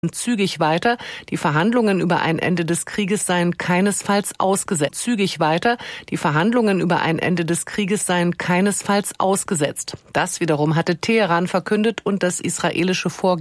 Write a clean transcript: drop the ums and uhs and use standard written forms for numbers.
zügig weiter. Die Verhandlungen über ein Ende des Krieges seien keinesfalls ausgesetzt. Zügig weiter. Die Verhandlungen über ein Ende des Krieges seien keinesfalls ausgesetzt. Das wiederum hatte Teheran verkündet und das israelische Vorgehen